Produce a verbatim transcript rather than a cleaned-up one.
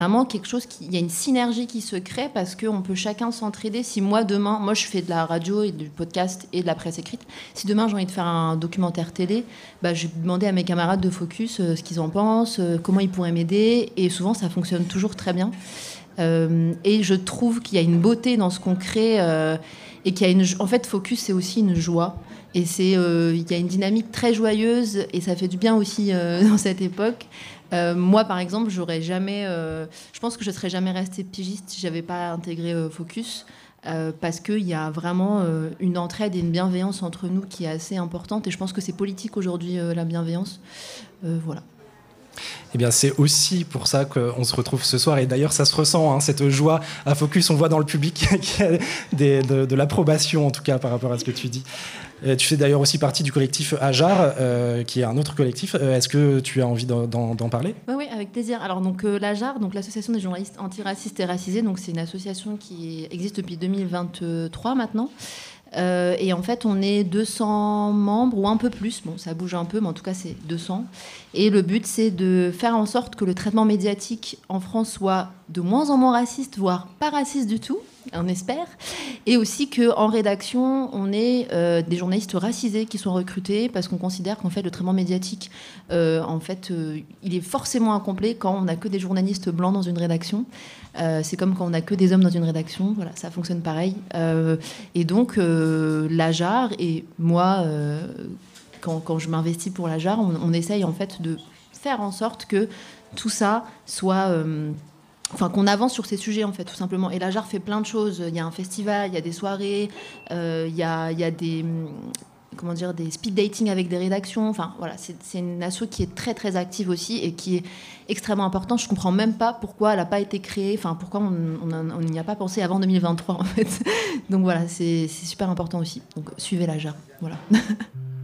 Vraiment quelque chose qui, il y a une synergie qui se crée parce qu'on peut chacun s'entraider. Si moi demain, moi je fais de la radio et du podcast et de la presse écrite, si demain j'ai envie de faire un documentaire télé, bah, je vais demander à mes camarades de Focus euh, ce qu'ils en pensent, euh, comment ils pourraient m'aider, et souvent ça fonctionne toujours très bien. Euh, et je trouve qu'il y a une beauté dans ce qu'on crée euh, et qu'il y a une, en fait Focus c'est aussi une joie. Et c'est, euh, il y a une dynamique très joyeuse et ça fait du bien aussi euh, dans cette époque. Euh, moi, par exemple, j'aurais jamais, euh, je pense que je serais jamais restée pigiste si j'avais pas intégré euh, Focus, euh, parce qu'il y a vraiment euh, une entraide et une bienveillance entre nous qui est assez importante. Et je pense que c'est politique aujourd'hui euh, la bienveillance. Euh, voilà. Eh bien, c'est aussi pour ça qu'on se retrouve ce soir. Et d'ailleurs, ça se ressent, hein, cette joie à Focus. On voit dans le public qu'il y a des, de, de l'approbation, en tout cas, par rapport à ce que tu dis. Et tu fais d'ailleurs aussi partie du collectif Ajar, euh, qui est un autre collectif. Euh, est-ce que tu as envie d'en, d'en, d'en parler ? Oui, oui, avec plaisir. Alors, donc, euh, l'Ajar, donc, l'Association des journalistes antiracistes et racisés, donc, c'est une association qui existe depuis deux mille vingt-trois maintenant. Euh, et en fait, on est deux cents membres ou un peu plus. Bon, ça bouge un peu, mais en tout cas, c'est deux cents. Et le but, c'est de faire en sorte que le traitement médiatique en France soit de moins en moins raciste, voire pas raciste du tout, on espère. Et aussi qu'en rédaction, on ait euh, des journalistes racisés qui sont recrutés parce qu'on considère qu'en fait, le traitement médiatique, euh, en fait, euh, il est forcément incomplet quand on n'a que des journalistes blancs dans une rédaction. Euh, c'est comme quand on n'a que des hommes dans une rédaction. Voilà, ça fonctionne pareil. Euh, et donc, euh, l'Ajar et moi, euh, quand, quand je m'investis pour l'Ajar, on, on essaye en fait de faire en sorte que tout ça soit... Euh, Enfin, qu'on avance sur ces sujets, en fait, tout simplement. Et l'Ajar fait plein de choses. Il y a un festival, il y a des soirées, euh, il y a, il y a des, comment dire, des speed dating avec des rédactions. Enfin, voilà, c'est, c'est une asso qui est très, très active aussi et qui est extrêmement importante. Je ne comprends même pas pourquoi elle n'a pas été créée, enfin, pourquoi on n'y a pas pensé avant deux mille vingt-trois, en fait. Donc voilà, c'est, c'est super important aussi. Donc, suivez l'Ajar. Voilà.